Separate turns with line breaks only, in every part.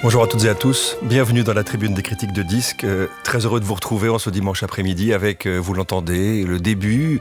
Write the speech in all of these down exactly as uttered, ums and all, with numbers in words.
Bonjour à toutes et à tous, bienvenue dans la tribune des critiques de disques. Euh, très heureux de vous retrouver en ce dimanche après-midi avec, euh, vous l'entendez, le début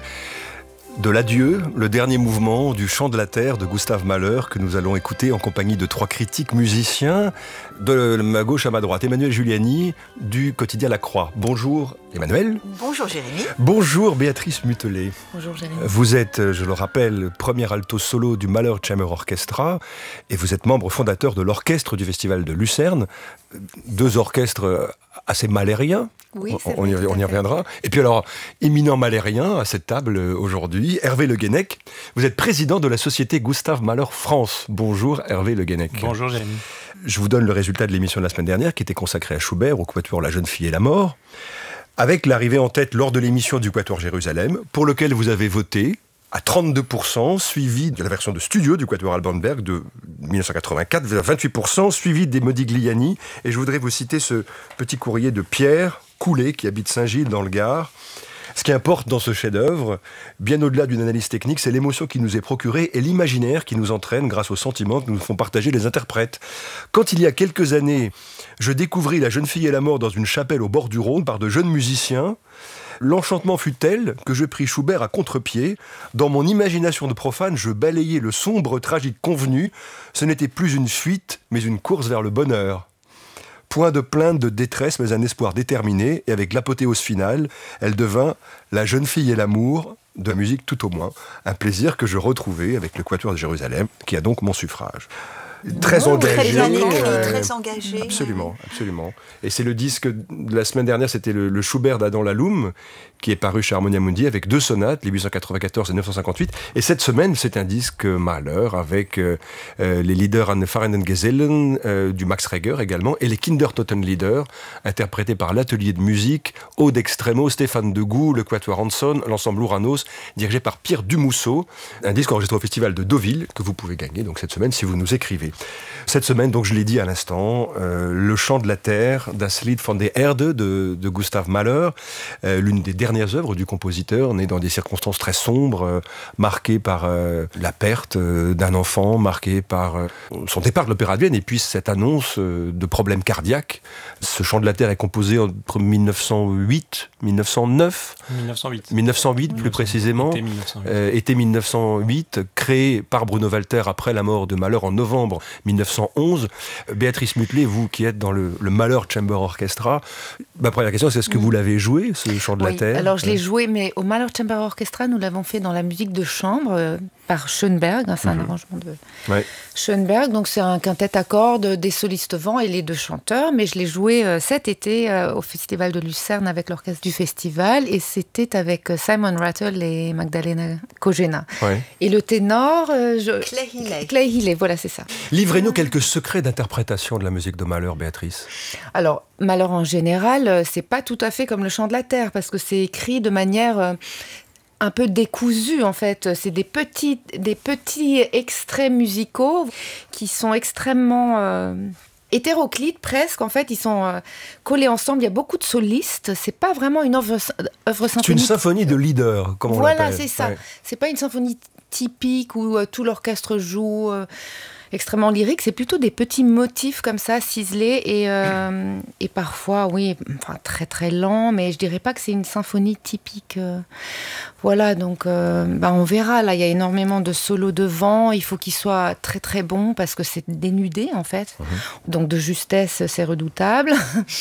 de l'adieu, le dernier mouvement du Chant de la Terre de Gustave Mahler que nous allons écouter en compagnie de trois critiques musiciens de ma gauche à ma droite. Emmanuel Giuliani du quotidien La Croix. Bonjour Emmanuel.
Bonjour Jérémy.
Bonjour Béatrice Mutelet.
Bonjour Jérémy.
Vous êtes, je le rappelle, premier alto solo du Mahler Chamber Orchestra et vous êtes membre fondateur de l'orchestre du Festival de Lucerne. Deux orchestres assez mahlériens.
Oui, c'est
on,
vrai,
y, on y reviendra. Et puis alors, éminent mahlérien à cette table aujourd'hui, Hervé Le Guenec. Vous êtes président de la société Gustave Mahler France. Bonjour Hervé Le Guenec.
Bonjour Jérémy.
Je vous donne le résultat de l'émission de la semaine dernière qui était consacrée à Schubert, au quatuor La Jeune Fille et la Mort, avec l'arrivée en tête lors de l'émission du quatuor Jérusalem, pour lequel vous avez voté à trente-deux pour cent, suivi de la version de studio du quatuor Alban Berg de dix-neuf cent quatre-vingt-quatre, vingt-huit pour cent, suivi des Modigliani. Et je voudrais vous citer ce petit courrier de Pierre Coulet, qui habite Saint-Gilles dans le Gard. Ce qui importe dans ce chef-d'œuvre, bien au-delà d'une analyse technique, c'est l'émotion qui nous est procurée et l'imaginaire qui nous entraîne grâce aux sentiments que nous font partager les interprètes. Quand il y a quelques années, je découvris La Jeune Fille et la Mort dans une chapelle au bord du Rhône par de jeunes musiciens, l'enchantement fut tel que je pris Schubert à contre-pied. Dans mon imagination de profane, je balayais le sombre tragique convenu. Ce n'était plus une fuite, mais une course vers le bonheur. Point de plainte, de détresse, mais un espoir déterminé. Et avec l'apothéose finale, elle devint La Jeune Fille et l'amour, de la musique tout au moins. Un plaisir que je retrouvais avec le Quatuor de Jérusalem, qui a donc mon suffrage. Très
oh,
engagé.
Très, écrit,
euh,
très engagé.
Absolument, absolument. Et c'est le disque de la semaine dernière, c'était le, le Schubert d'Adam Laloum, qui est paru chez Harmonia Mundi, avec deux sonates, les huit cent quatre-vingt-quatorze et neuf cent cinquante-huit. Et cette semaine, c'est un disque Mahler, avec euh, euh, les Lieder an fahrenden Gesellen, euh, du Max Reger également, et les Kindertotenlieder, interprétés par l'atelier de musique, Aude Extremo, Stéphane Degout, le Quatuor Hanson, l'ensemble Ouranos, dirigé par Pierre Dumousseau. Un disque enregistré au Festival de Deauville, que vous pouvez gagner donc cette semaine si vous nous écrivez. Cette semaine, donc je l'ai dit à l'instant, euh, le Chant de la Terre, Das Lied von der Erde de, de Gustav Mahler, euh, l'une des dernières œuvres du compositeur, né dans des circonstances très sombres, euh, marquées par euh, la perte euh, d'un enfant, marquées par euh, son départ de l'Opéra de Vienne, et puis cette annonce euh, de problèmes cardiaques. Ce Chant de la Terre est composé entre mille neuf cent huit, mille neuf cent neuf,
mille neuf cent huit,
mille neuf cent huit plus
mille neuf cent huit,
précisément,
été mille neuf cent huit.
Euh, été mille neuf cent huit, créé par Bruno Walter après la mort de Mahler en novembre mille neuf cent onze. Béatrice Mutelet, vous qui êtes dans le, le Mahler Chamber Orchestra, ma première question c'est est-ce que vous l'avez joué, ce Chant de
oui,
la Terre?
Alors je l'ai joué, mais au Mahler Chamber Orchestra, nous l'avons fait dans la musique de chambre euh, par Schoenberg, hein, c'est un
Mhm.
arrangement de
Ouais.
Schoenberg, donc c'est un quintet à cordes, des solistes vent et les deux chanteurs, mais je l'ai joué euh, cet été euh, au Festival de Lucerne avec l'orchestre du festival, et c'était avec euh, Simon Rattle et Magdalena Kojena.
Ouais.
Et le ténor... euh, je...
Clay Healey.
Clay Healey, voilà, c'est ça.
Livrez-nous quelques secrets d'interprétation de la musique de Mahler, Béatrice.
Alors, Mahler en général, euh, c'est pas tout à fait comme le Chant de la Terre, parce que c'est écrit de manière euh, un peu décousue, en fait. C'est des petits, des petits extraits musicaux qui sont extrêmement... Euh, hétéroclites presque, en fait, ils sont euh, collés ensemble. Il y a beaucoup de solistes. C'est pas vraiment une œuvre, œuvre
C'est une
symphonique.
symphonie de leader, comme on
Voilà,
l'appelle.
c'est ça.
Ouais.
C'est pas une symphonie typique où euh, tout l'orchestre joue euh, extrêmement lyrique. C'est plutôt des petits motifs comme ça, ciselés et, euh, et parfois, oui, enfin, très très lents, mais je dirais pas que c'est une symphonie typique. euh. Voilà, donc euh, bah, on verra. Là, il y a énormément de solos de vent. Il faut qu'ils soient très très bons parce que c'est dénudé en fait.
Mhm.
Donc de justesse, c'est redoutable.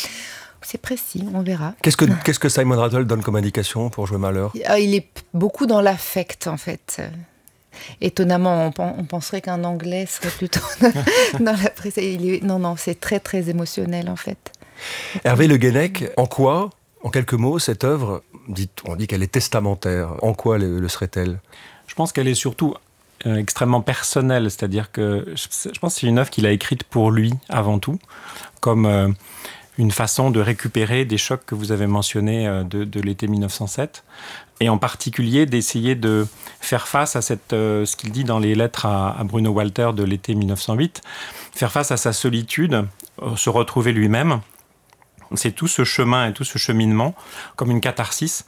C'est précis, on verra.
Qu'est-ce que, qu'est-ce que Simon Rattle donne comme indication pour jouer Mahler?
Il est beaucoup dans l'affect, en fait. Étonnamment, on, pen- on penserait qu'un Anglais serait plutôt dans la presse. Il est... Non, non, c'est très, très émotionnel, en fait.
Hervé Le Guenec, en quoi, en quelques mots, cette œuvre, dit, on dit qu'elle est testamentaire. En quoi le, le serait-elle?
Je pense qu'elle est surtout euh, extrêmement personnelle, c'est-à-dire que je, je pense que c'est une œuvre qu'il a écrite pour lui avant tout, comme euh, une façon de récupérer des chocs que vous avez mentionnés euh, de, de l'été mille neuf cent sept, et en particulier d'essayer de faire face à cette, euh, ce qu'il dit dans les lettres à, à Bruno Walter de l'été mille neuf cent huit, faire face à sa solitude, euh, se retrouver lui-même. C'est tout ce chemin et tout ce cheminement, comme une catharsis,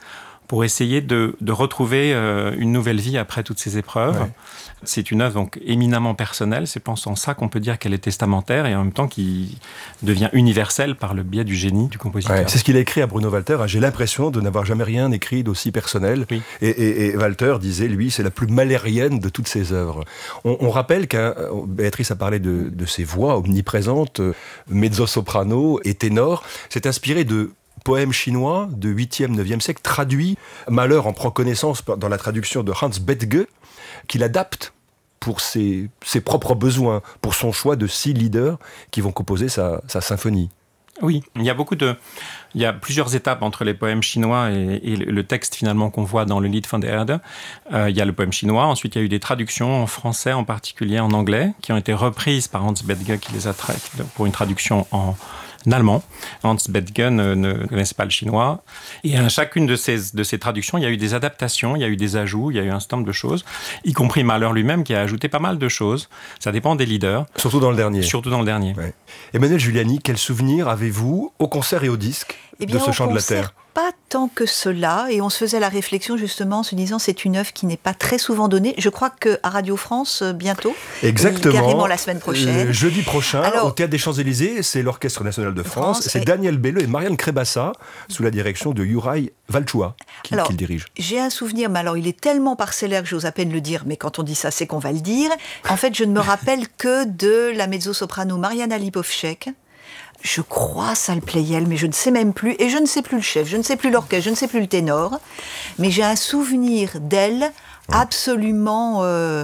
pour essayer de, de retrouver euh, une nouvelle vie après toutes ces épreuves. Ouais. C'est une œuvre donc éminemment personnelle, c'est en ça qu'on peut dire qu'elle est testamentaire et en même temps qui devient universelle par le biais du génie du compositeur.
Ouais, c'est ce qu'il a écrit à Bruno Walter. J'ai l'impression de n'avoir jamais rien écrit d'aussi personnel. Oui. Et, et, et Walter disait, lui, c'est la plus malérienne de toutes ses œuvres. On, on rappelle qu'un Béatrice a parlé de, de ses voix omniprésentes, mezzo-soprano et ténor. C'est inspiré de poèmes chinois de huitième, neuvième siècle, traduits. Mahler en prend connaissance dans la traduction de Hans Bethge, qu'il adapte pour ses, ses propres besoins, pour son choix de six leaders qui vont composer sa, sa symphonie.
Oui, il y a beaucoup de, il y a plusieurs étapes entre les poèmes chinois et, et le texte finalement qu'on voit dans le Lied von der Erde. Euh, il y a le poème chinois, ensuite il y a eu des traductions en français, en particulier en anglais, qui ont été reprises par Hans Bethge, qui les a tra- pour une traduction en allemand. Hans Bethge ne, ne connaissait pas le chinois. Et à chacune de ces, de ces traductions, il y a eu des adaptations, il y a eu des ajouts, il y a eu un certain nombre de choses, y compris Mahler lui-même qui a ajouté pas mal de choses. Ça dépend des leaders.
Surtout dans le dernier.
Surtout dans le dernier.
Ouais. Emmanuel Giuliani, quel souvenir avez-vous au concert et au disque
eh bien,
de ce chant de la
terre ? Pas tant que cela, et on se faisait la réflexion justement en se disant c'est une œuvre qui n'est pas très souvent donnée. Je crois qu'à Radio France bientôt,
exactement,
carrément la semaine prochaine.
Euh, jeudi prochain, Alors, au Théâtre des Champs-Élysées, c'est l'Orchestre National de France, France c'est et... Daniel Belleux et Marianne Crébassa, sous la direction de Juraj Valchua, qui, alors, qui le dirige.
J'ai un souvenir, mais alors il est tellement parcellaire que j'ose à peine le dire, mais quand on dit ça, c'est qu'on va le dire. En fait, je ne me rappelle que de la mezzo-soprano Mariana Lipovček. Je crois ça le Pleyel, mais je ne sais même plus. Et je ne sais plus le chef, je ne sais plus l'orchestre, je ne sais plus le ténor. Mais j'ai un souvenir d'elle absolument euh,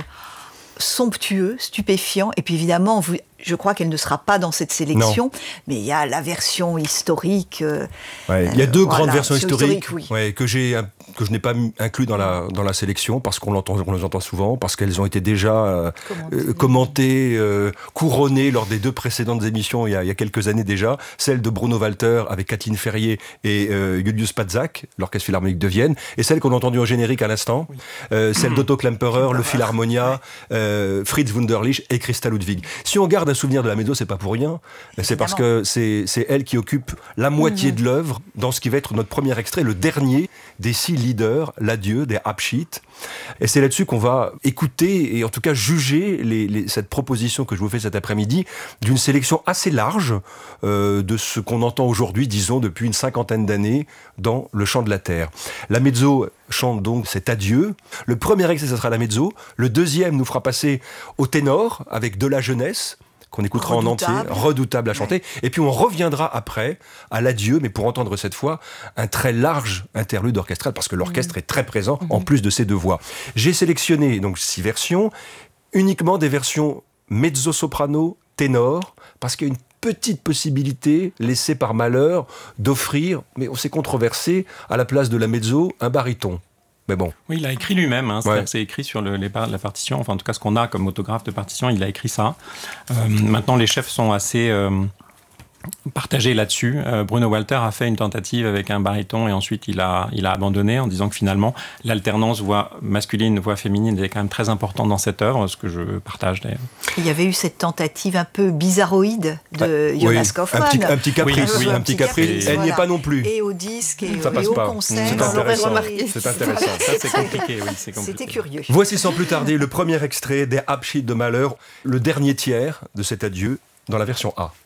somptueux, stupéfiant. Et puis évidemment, vous, je crois qu'elle ne sera pas dans cette sélection. Non. Mais il y a la version historique. Euh,
ouais, il y a deux euh, grandes voilà, versions historiques
historique, oui.
ouais, que j'ai que je n'ai pas inclus dans la dans la sélection parce qu'on l'entend, on les entend souvent, parce qu'elles ont été déjà euh, euh, commentées, euh, couronnées lors des deux précédentes émissions il y a, il y a quelques années déjà. Celle de Bruno Walter avec Kathleen Ferrier et euh, Julius Patzak, l'Orchestre Philharmonique de Vienne, et celle qu'on a entendue en générique à l'instant, oui. euh, celle d'Otto Klemperer, le Philharmonia, euh, Fritz Wunderlich et Christa Ludwig. Si on garde un souvenir de la mezzo, c'est pas pour rien. C'est Évidemment. Parce que c'est, c'est elle qui occupe la moitié mmh. de l'œuvre dans ce qui va être notre premier extrait, le dernier des six leaders, l'adieu, des Abschied. Et c'est là-dessus qu'on va écouter et en tout cas juger les, les, cette proposition que je vous fais cet après-midi d'une sélection assez large euh, de ce qu'on entend aujourd'hui, disons, depuis une cinquantaine d'années dans le chant de la terre. La mezzo chante donc cet adieu. Le premier extrait, ce sera la mezzo. Le deuxième nous fera passer au ténor avec De la jeunesse, qu'on écoutera redoutable. en entier, redoutable à chanter. Ouais. Et puis on reviendra après à l'adieu, mais pour entendre cette fois un très large interlude orchestral, parce que l'orchestre mmh. est très présent, mmh. en plus de ces deux voix. J'ai sélectionné donc six versions, uniquement des versions mezzo-soprano, ténor, parce qu'il y a une petite possibilité laissée par Mahler d'offrir, mais on s'est controversé, à la place de la mezzo, un baryton. Mais bon.
Oui, il a écrit lui-même, hein, c'est-à-dire ouais. que c'est écrit sur le, les par- la partition, enfin en tout cas ce qu'on a comme autographe de partition, il a écrit ça. Euh, maintenant les chefs sont assez euh, partagés là-dessus. Euh, Bruno Walter a fait une tentative avec un baryton et ensuite il a, il a abandonné en disant que finalement l'alternance voix masculine, voix féminine était quand même très importante dans cette œuvre, ce que je partage d'ailleurs.
Il y avait eu cette tentative un peu bizarroïde de ah, Jonas
oui.
Kaufmann.
Un petit, un petit caprice, oui, oui, un, un petit caprice. caprice. Elle voilà. n'y est pas non plus.
Et au disque, et,
ça
et
passe
au
pas.
concert.
C'est intéressant.
C'est
intéressant.
Ça, c'est compliqué, oui, c'est compliqué.
C'était curieux.
Voici sans plus tarder le premier extrait des Abschied de Mahler, le dernier tiers de cet adieu dans la version A.